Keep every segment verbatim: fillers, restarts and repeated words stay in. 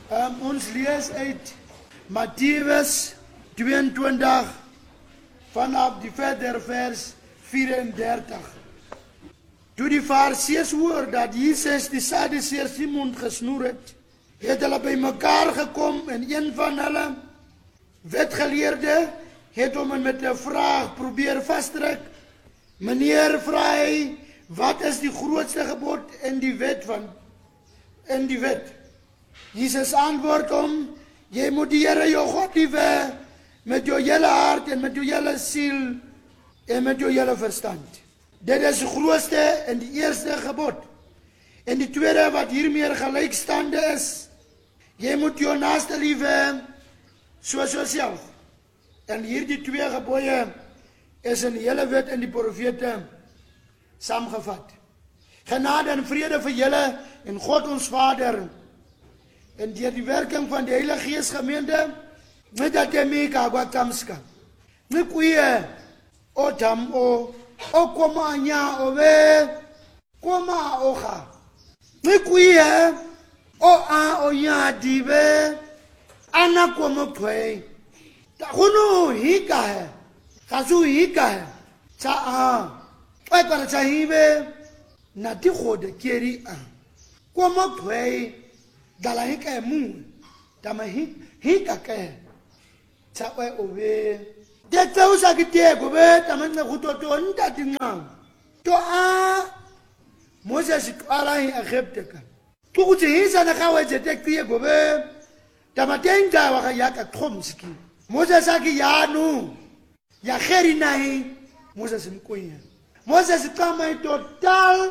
Um, ons lees uit Mattheus tweeëntwintig vanaf die verder vers vyf-en-dertig. Toe die Fariseërs hoor dat Jesus die Sadduseërs die mond gesnoer het, het hulle by mekaar gekom en een van hulle, wetgeleerde, het hom met 'n vraag probeer vasdruk. Meneer, vra hy, wat is die grootste gebod in die wet van in die wet? Jesus antwoord hom, jy moet die Here jou God lief hê met jou hele hart en met jou hele siel en met jou hele verstand. Dit is die grootste en die eerste gebod. En die tweede wat hiermee gelykstaande is, jy moet jou naaste lief hê soos jouself. En hierdie twee gebooie is in die hele wet en die profete saamgevat. Genade en vrede vir julle en God ons Vader en deur die werking van die Heilige Gees gemeente, met dat jy mee kagwa kamska. Ne kuye o tam o o koma nya o we koma oha. Ne kuye o a o nya dibe ana koma pwe. Ta hono hika hai. Kazu hika hai. Cha a. Oi para cha hibe na ti khode keri a. Koma pwe dala hika mu. Tama hi hika ke. Cha oi owe. De tausa ki te go be tama na khutoto nda tinga. To a Moses ala hi Egypte ka. Tu ku tse hisa na khawe je te tie go be. Tama tenga wa ya ka khomski. Moses aki ya nu. Ya kheri nahi. Moses mkoya. Moses kama total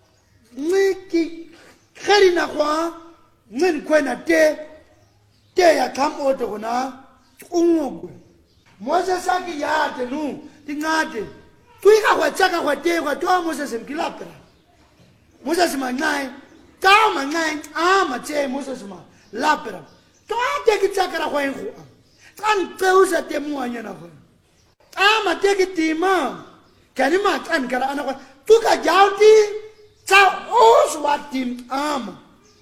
niki kheri na kwa ngin kwena te te ya kam oto na ungugu. Moses aki ya te nu tingate. Tuika kwa chaka kwa te kwa to Moses mkilapra. Moses manai ka manai ama che Moses ma lapra. To ate ki chaka kwa ngu. Kan peusa te muanya na kwa. Ama te ki tima. Kanima kan kara ana kwa tuka jauti cha os watim ama.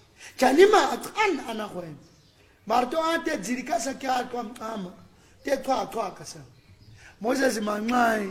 Kanima kan ana kwa. Marto ate jirika sa kya kwa ama. Te kwa kwa kasa. Moses mangai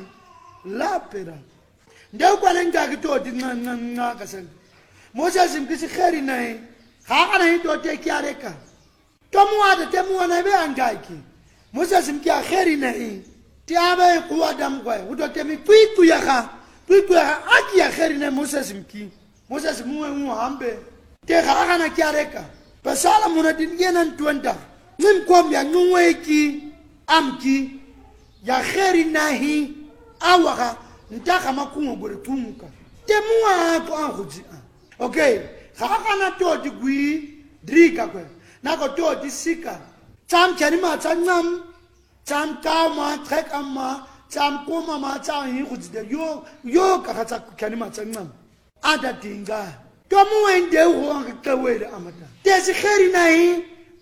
lapera. Ndau kwa lenga kito di nga nga nga kasa. Moses mkisi kheri nai. Khaka na hito te kya reka. Tomu ade te muana be angaiki. Moses mkia kheri nai. Ti abe kuwa dam kwa. Udo te mi tui tu ya ka. Tui tu ya ka. Aki ya kheri nai Moses mki. Moses muwe muwe hambe. Te khaka na kya reka. Pasala muna din yenan tuanda. Nim kwam ya nyungwe ki. Amki. Ya kheri nahi. Awaka. Ntaka makungo gore tumuka. Te muwa ako anguji. Okay. Khaka na to di gui. Drika kwe. Nako to di sika. Cham chanima chanam. Cham kauma trek amma. Cham koma ma cham hi khujide. Yo yo kakata chanima chanam. Ada tinga. To muwe nde uwa kawele amata. Te si kheri nahi.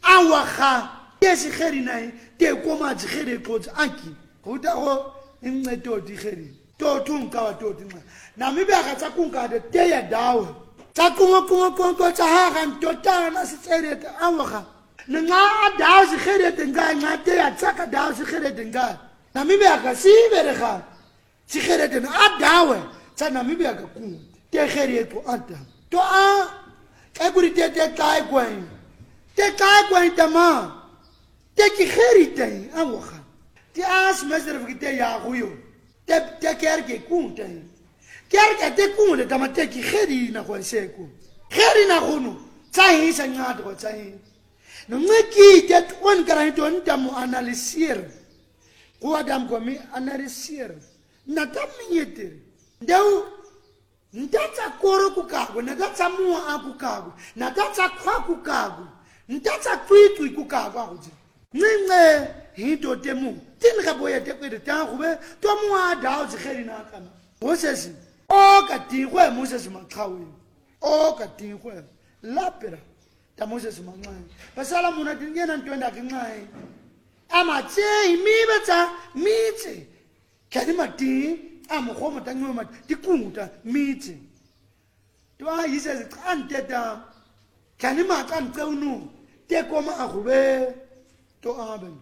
Awaka. Te si kheri nahi. Te koma di kheri koji anki. Kuda ho. Inge to di kheri. To tunka wa to tinga. Na mibe akata kunka de te ya dawe. Takunga kunga kunga chahagan tota na sitsere te awaka. Nga dawe si kheri tinga nga te ya tsaka dawe si kheri tinga. Na mibe akasi berecha. Si kheri tinga a dawe. Tsa na mibe akakunga. Te kheri to anta. To a ekuri te te kai kwen. Te kai kwen tama. Te ki kheri te awaka. Te as mesere ki te ya huyo. Te te kerke kunta. Kerke te kunta tama te ki kheri na kwa seku. Kheri na khunu. Tsahi sa ngado kwa tsahi. No ngeki te on kara hito nta mu analysier. Kwa dam kwa mi analysier. Na taminyete. Ndeu ntatsa koro kukago, ntatsa mua akukago, ntatsa kwa kukago, ntatsa tweetwi kukago akuzi. Nge hito temu. Tin kaboya te kwede tangube to mua dao zikheri na kana. Moses o katingwe Moses makhawe. O katingwe lapera ta Moses mangai. Pasala muna tingena ntwenda kingai. Ama tse imibetsa mitse. Kadima ti amkhoma tangoma tikunguta mitse. To a yise nteta kanima kan tsenu. te koma a gobe to aben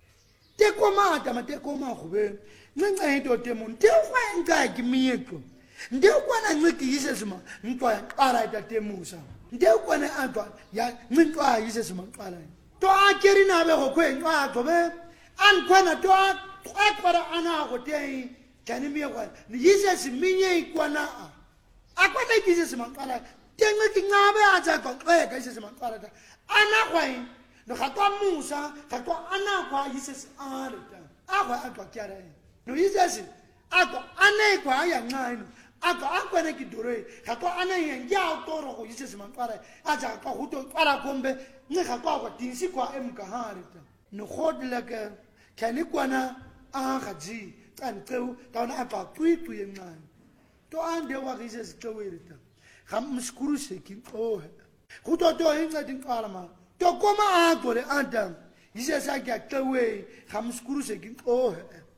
te koma atama te koma a gobe ngenxa into temon te kwa nka ki mieko nde kwana nciki yisesima ntwa qala itate Musa nde kwana antwa ya ncintwa yisesima qala to akeri na be go kwe ntwa gobe an kwana to akwara ana go te kani mi kwa yisesiminye ikwana a akwana yisesima qala tenga tingabe aja ko e ka yisesima qala ta ana kwai no khatwa Musa khatwa ana kwa yises arita akwa akwa kyara no yisesi akwa ana kwa ya ncaino akwa akwa ne kidore khatwa ana yenja toro ko yisesima qala aja ka huto qala kombe ne khatwa kwa tinsi kwa emka harita no khodla ka kani kwana a gaji tsantseu tauna apa twitu yencaino to ande wa yisesi tsowerita gam mskuruse ki oh huto to hinga dinqala ma to koma agore adam yisesa kya tsowe gam mskuruse ki oh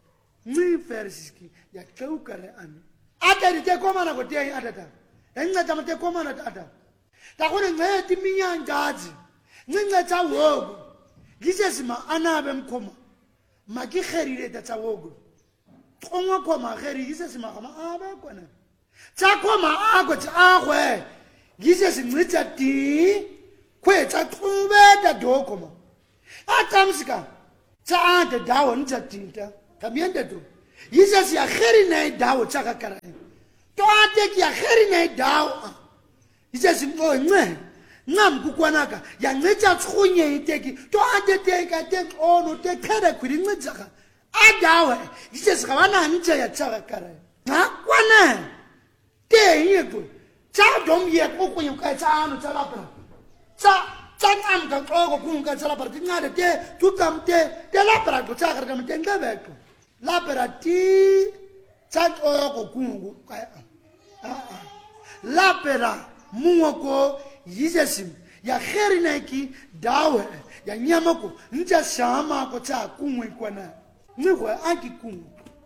ni versiski ya tsokare an atari te koma na ko te atata enga tama te koma na tata ta gore nge ti minyangazi nge tsa wogo yisesi ma anabe mkhoma maki kherire ta tsa wogo kongwa koma kheri yisesi ma kama abe kona tsa koma ago tsa agwe yisesi ngitsa ti kwetsa tube ta dokoma atamsika tsa ande dawo ntsa tinta kamiende tu yisesi ya kheri na dawo tsa kakara to ate ki ya kheri na dawo yisesi ngo nge ngam kukwanaka ya ngitsa tshunye iteki to ate te ka te ono te khere kwiri ngitsa ka adawe yisesi ka bana ntsa ya tsa kakara ha kwana te yego tsa dom ye ko ko ka tsa anu tsa lapra tsa tsa ngam ka ko ko ka tsa lapra ti ngade te tu kam te te lapra ko tsa ka kam te ngabe ko lapra ti tsa ko ko ka a a lapra muoko yisesim ya kheri naiki dawe ya nyama ko ntsa shama ko tsa kunwe kwana ngwe anki kunwe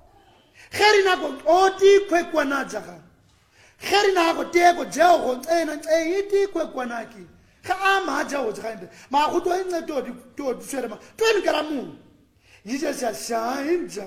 kheri na ko oti kwe kwana tsaka kheri na ko te ko jeo go tsena tse iti kwe kwanaki kha ama jao tsende ma go to ntse to to tsere ma to ni karamu yise sa shainja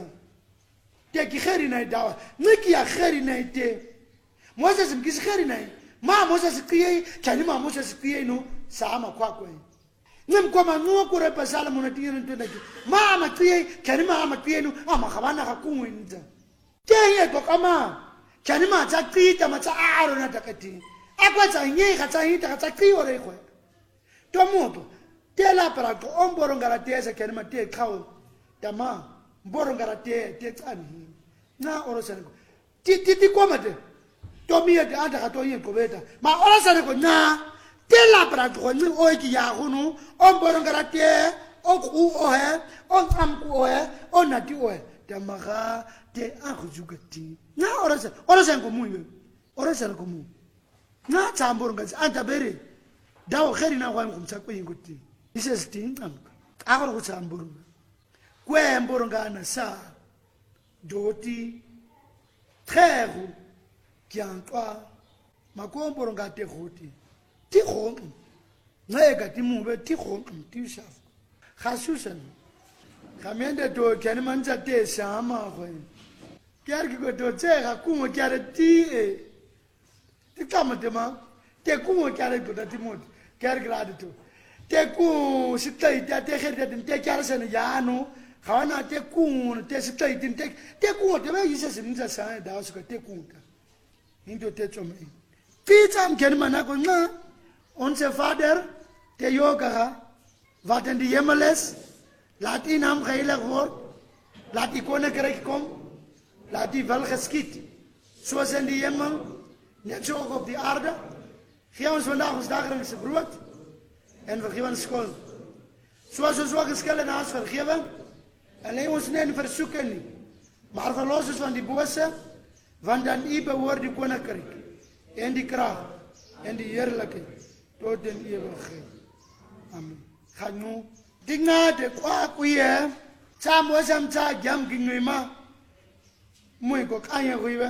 te ki kheri na dawa niki ya kheri na ite Moses mkisi kheri na ma Moses kiye kani ma Moses kiye no sama kwa kwa ngem kwa manu ko repa sala mo na tiro ntenda ki ma ma kiye kani ma ma kiye no ama khabana ka kunwinza ke ye to kama kani ma tsa qita ma tsa aro na takati akwa tsa nye ga tsa hita ga tsa qiyo re kwe to moto te la para ko omboro ngara tesa kani ma te khawo tama mboro ngara te te tsani na oro sana ko ti ti ti ko mate to mi ete anta ga to yin ko beta ma oro sana ko na te la para ko ni o ki ya hunu omboro ngara te o ku o he o am ku o he o na ti o he tama ga te a go jukati na oro sana oro sana ko mu oro sana ko mu na tsamboro ngazi anta bere dawo kheri na kwa ngumtsa ko yingoti ise sitinga a go go tsamboro kwe mboro ngana sa doti khego kyantwa makomboro ngate goti ti gong ngeka ti mube ti gong ti shaf khasusan khamende to kyani manja te shama go kyar ki go to tsega kumo kyare ti e ti kamate ma te kumo kyare go ti mot kyar grade to te ku sitai te te khere te kyar sen yano khawana te ku te sitai te te ku te ba yise sinza sa da su ka te ku ta into te tsome pizza am ken mana ko na onze vader te yoga wat in die hemel is laat die naam geheilig word laat die koninkryk kom laat die wil geskied soos in die hemel net so ook op die aarde gee ons vandag ons daglikse brood en vergewe ons skuld soos ons ook skuld aan ons vergewe en lei ons nie in versoeking nie maar verlos ons van die bose want dan U behoort die koninkryk en die krag en die heerlikheid tot in ewigheid. Amen. Gaan nou dinga de kwa kuye tsamo samtsa jam ginwema moy ko kanya kuiba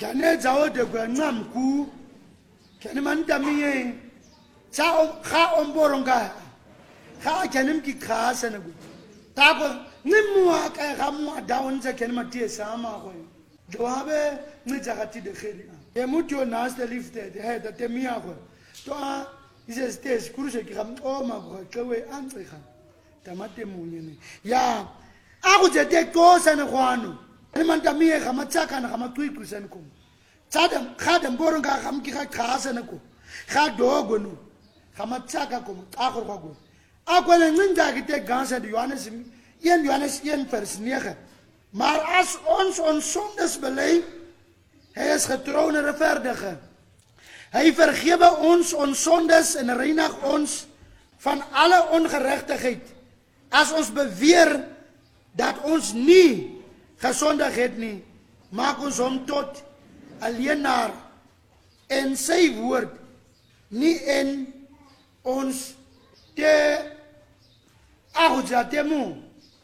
Kane zao de gwanam ku. Kane man tamiye. Sa kha omboronga. Kha kanem ki kha sanagu. Tako nimwa ka gamwa down za kane matie sama ko. Doabe ni jagati de kheri. E mutu nas de lifted he da temia ko. To a is stes kuruse ki gam o ma ko kewe antre kha. Tamate munyene. Ya aku jete ko sana kwano. Ni man tamie kama tsaka na kama tui kusen ko. Tsada khadam boronga kham ki kha khasa na ko. Kha dogo no. Kama tsaka ko akor ko go. Akwele nginja ki te gansa de Johannes een Johannes een vers negen. Maar as ons ons sondes bely, hy is getrou en regverdige. Hy vergewe ons ons sondes en reinig ons van alle ongeregtigheid. As ons beweer dat ons nie gesondig het nie, maak ons hom tot 'n leenaar en sy woord nie in ons te agujatemu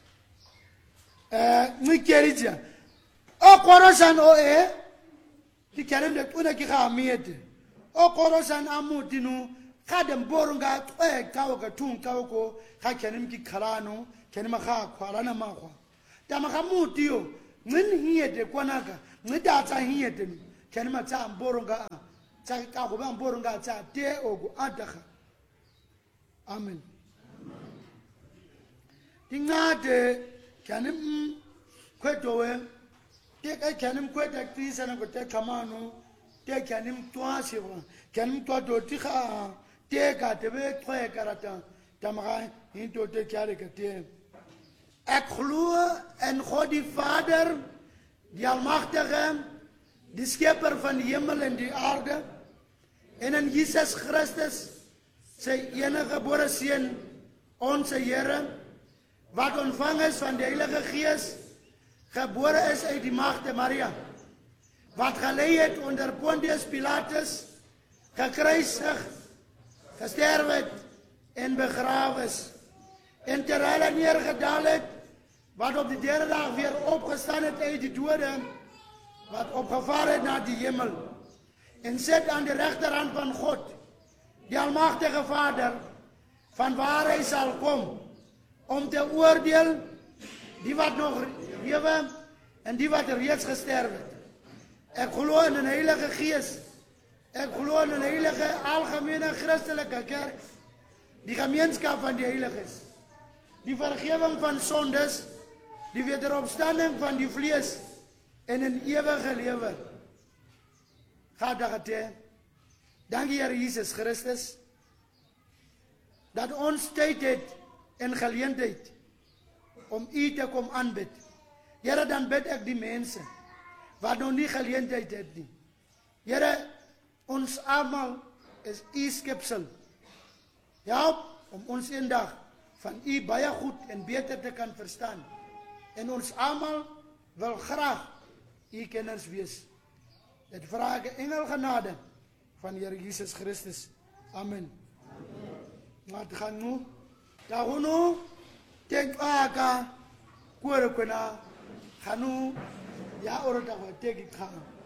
eh ni kerija o korosan o e ti kerem de una ki khamiyete o korosan amutinu khadem borunga e kawo ka tun kawo ko kha kenem ki kharano kenem kha khwarana ma khwa tama khamuti yo ngin hiyete kwanaka ngida tsa hiyete kenem tsa borunga tsa ka go ba borunga tsa te ogu adakha amen Tingade kenem kwetowe te ka kenem kweta krisa na ko te kamano te kenem twasi wa kenem to do tikha te ka te be twa karata tamara into te kare ka te ek glo in God die Vader die almagtige die skepper van die hemel en die aarde en in Jesus Christus sy enige gebore seun ons Here wat ontvang is van die Heilige Gees gebore is uit die magte Maria wat gelei het onder Pontius Pilatus gekruisig gesterf het en begrawe is en terwyl hy neergedaal het wat op die derde dag weer opgestaan het uit die dode wat opgevaar het na die hemel en sit aan die regterhand van God die almagtige Vader van waar hy sal kom om te oordeel die wat nog lewe en die wat reeds gesterf het. Ek glo in 'n Heilige Gees. Ek glo in 'n heilige algemene Christelike kerk, die gemeenskap van die heiliges, die vergifnis van sondes, die wederopstanding van die vlees en 'n ewige lewe. Gadagate. Dankie Here Jesus Christus dat ons tyd het en geleentheid om U te kom aanbid. Here, dan bid ek die mense wat nog nie geleentheid het nie. Here, ons almal is U skepsel. Help om ons eendag van U baie goed en beter te kan verstaan. En ons almal wil graag U kenners wees. Dit vra ek engel genade van Here Jesus Christus. Amen. Wat gaan nou? Dahuno tek aka kwere kwena khanu ya orota wa teki khana